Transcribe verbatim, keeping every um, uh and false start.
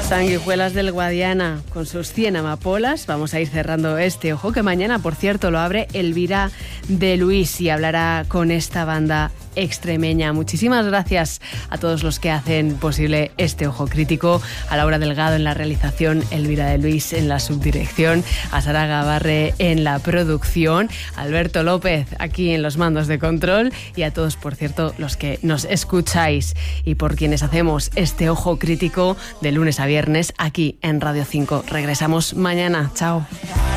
Sanguijuelas del Guadiana, con sus cien amapolas. Vamos a ir cerrando este ojo, que mañana, por cierto, lo abre Elvira de Luis y hablará con esta banda extremeña. Muchísimas gracias a todos los que hacen posible este ojo crítico, a Laura Delgado en la realización, Elvira de Luis en la subdirección, a Sara Gabarre en la producción, a Alberto López aquí en los mandos de control y a todos, por cierto, los que nos escucháis y por quienes hacemos este ojo crítico de lunes a viernes aquí en Radio cinco. Regresamos mañana. Chao.